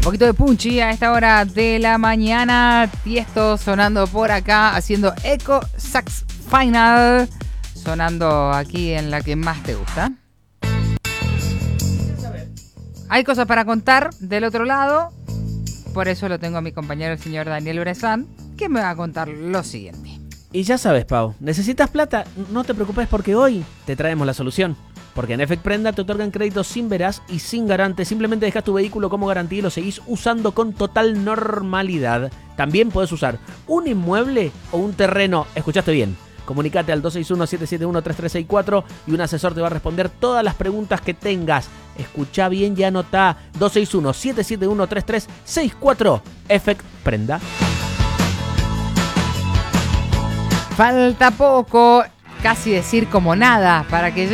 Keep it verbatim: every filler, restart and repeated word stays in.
poquito de Punchi a esta hora de la mañana. Tiesto sonando por acá, haciendo Echo Sax Final. Sonando aquí en la que más te gusta. Hay cosas para contar del otro lado. Por eso lo tengo a mi compañero, el señor Daniel Brezán, que me va a contar lo siguiente. Y ya sabes, Pau, ¿necesitas plata? No te preocupes porque hoy te traemos la solución. Porque en Efect Prenda te otorgan créditos sin veraz y sin garante. Simplemente dejas tu vehículo como garantía y lo seguís usando con total normalidad. También puedes usar un inmueble o un terreno. Escuchaste bien. Comunicate al dos seis uno, siete siete uno, tres tres seis cuatro y un asesor te va a responder todas las preguntas que tengas. Escucha bien y anotá. dos seis uno, siete siete uno, tres tres seis cuatro. Efect Prenda. Falta poco, casi decir como nada, para que